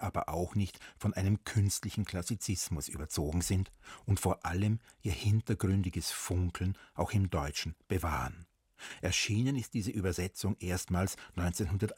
aber auch nicht von einem künstlichen Klassizismus überzogen sind und vor allem ihr hintergründiges Funkeln auch im Deutschen bewahren. Erschienen ist diese Übersetzung erstmals 1961